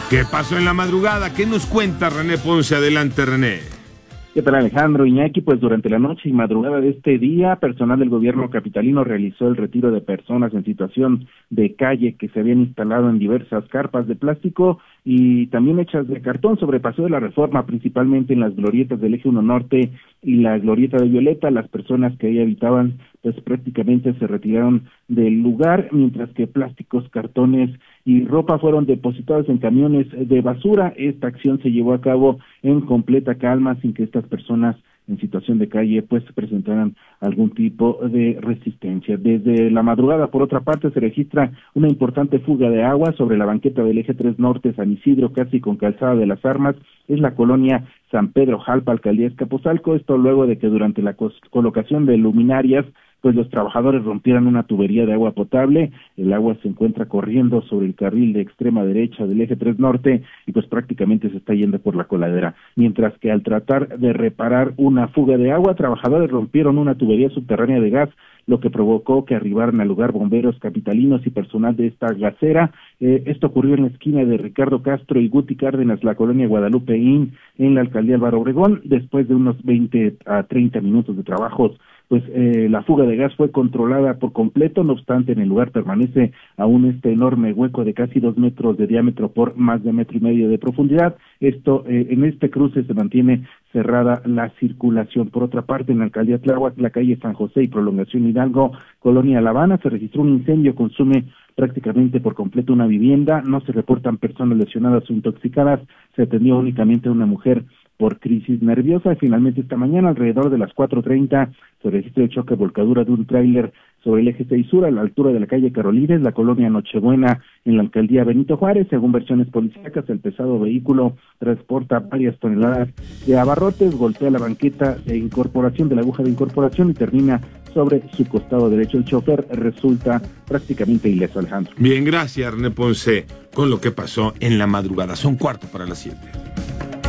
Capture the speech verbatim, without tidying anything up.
¿Qué pasó en la madrugada? ¿Qué nos cuenta René Ponce? Adelante, René. ¿Qué tal, Alejandro? Iñaki, pues durante la noche y madrugada de este día, personal del gobierno capitalino realizó el retiro de personas en situación de calle que se habían instalado en diversas carpas de plástico y también hechas de cartón sobre Paseo de la Reforma, principalmente en las glorietas del Eje uno Norte y la glorieta de Violeta. Las personas que ahí habitaban pues prácticamente se retiraron del lugar, mientras que plásticos, cartones y ropa fueron depositados en camiones de basura. Esta acción se llevó a cabo en completa calma, sin que estas personas en situación de calle pues presentaran algún tipo de resistencia. Desde la madrugada, por otra parte, se registra una importante fuga de agua sobre la banqueta del Eje tres Norte, San Isidro, casi con Calzada de las Armas. Es la colonia San Pedro Jalpa, alcaldía Azcapotzalco. Esto luego de que durante la colocación de luminarias pues los trabajadores rompieran una tubería de agua potable. El agua se encuentra corriendo sobre el carril de extrema derecha del Eje tres Norte y pues prácticamente se está yendo por la coladera. Mientras que al tratar de reparar una fuga de agua, trabajadores rompieron una tubería subterránea de gas, lo que provocó que arribaran al lugar bomberos capitalinos y personal de esta gasera. Eh, esto ocurrió en la esquina de Ricardo Castro y Guti Cárdenas, la colonia Guadalupeín, en la alcaldía Álvaro Obregón. Después de unos veinte a treinta minutos de trabajos, pues eh, la fuga de gas fue controlada por completo. No obstante, en el lugar permanece aún este enorme hueco de casi dos metros de diámetro por más de metro y medio de profundidad. Esto, eh, en este cruce se mantiene cerrada la circulación. Por otra parte, en la alcaldía Tláhuac, la calle San José y Prolongación Hidalgo, colonia La Habana, se registró un incendio, consume prácticamente por completo una vivienda. No se reportan personas lesionadas o intoxicadas. Se atendió únicamente a una mujer por crisis nerviosa. Y finalmente esta mañana, alrededor de las cuatro treinta, se registró el choque volcadura de un tráiler sobre el eje seis Sur a la altura de la calle Carolines, la colonia Nochebuena, en la alcaldía Benito Juárez. Según versiones policíacas, el pesado vehículo transporta varias toneladas de abarrotes, golpea la banqueta de incorporación de la aguja de incorporación y termina sobre su costado derecho. El chofer resulta prácticamente ileso, Alejandro. Bien, gracias, René Ponce, con lo que pasó en la madrugada. Son cuarto para las siete.